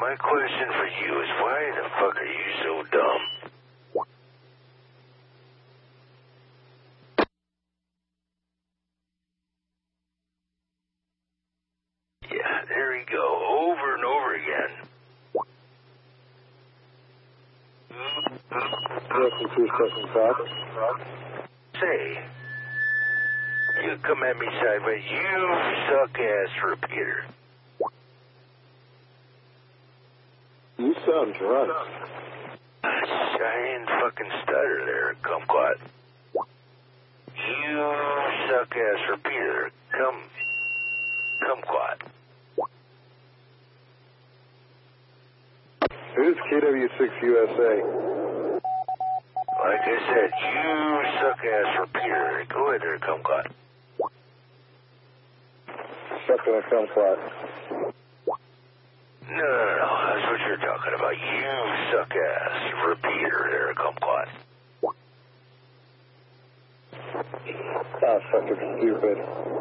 My question for you is why the fuck are you so dumb? Yeah, there we go. Over and over again. Say, you come at me sideways, you suck-ass repeater. You sound drunk. I ain't fucking stutter there, kumquat. You suck-ass repeater. Kumquat. Who's KW6USA? Like I said, you suck-ass repeater. Go ahead there, kumquat. Sucking a kumquat. No, that's what you're talking about. You suck-ass repeater there, kumquat. Ah, fucking stupid.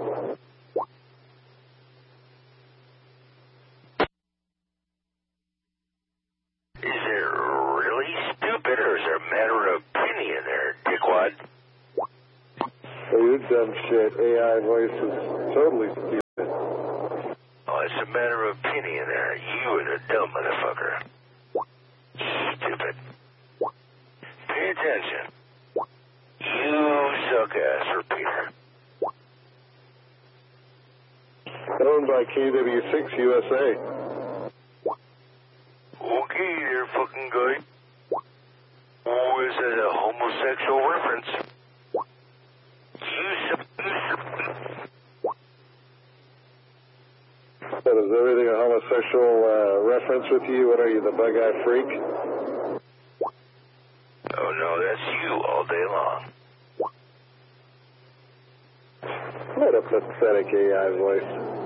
Is it really stupid, or is there a matter of opinion there, dickwad? Hey, you dumb shit. AI voice is totally stupid. Oh, it's a matter of opinion there. You are the dumb motherfucker. Stupid. Pay attention. You suck-ass repeater. Owned by KW6USA. Okay there, fucking guy. Oh, is that a homosexual reference? What, is everything a homosexual reference with you? What are you, the bug-eyed freak? Oh, no, that's you all day long. What a pathetic AI voice.